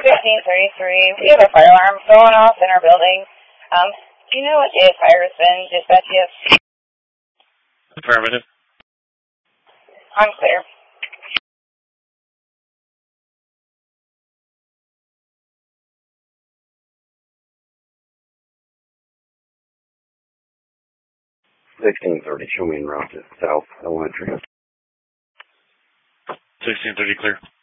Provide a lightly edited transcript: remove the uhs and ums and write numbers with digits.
1633. We have a fire alarm going off in our building. Do you know what day of fire has been dispatched yet? Affirmative. I'm clear. Show me en route to South Elementary. 1630 clear.